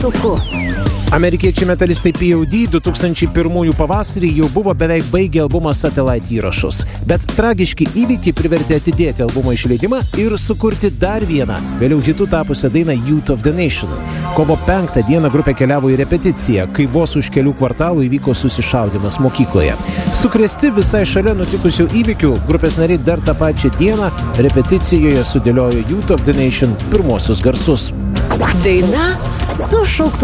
Šauktuku. Amerikiečiai metalistai POD 2001 pavasarį jau buvo beveik baigę albumo Satellite įrašus, bet tragiški įvykiai privertė atidėti albumo išleidimą ir sukurti dar vieną, vėliau hitu tapusią dainą Youth of the Nation. Kovo 5 dieną grupė keliavo į repeticiją, kai vos už kelių kvartalų įvyko susišaudymas mokykloje. Sukrėsti visai šalia nutikusių įvykių, grupės nariai dar tą pačią dieną repeticijoje sudėliojo Youth of the Nation pirmosius garsus. Daina su šauktuku.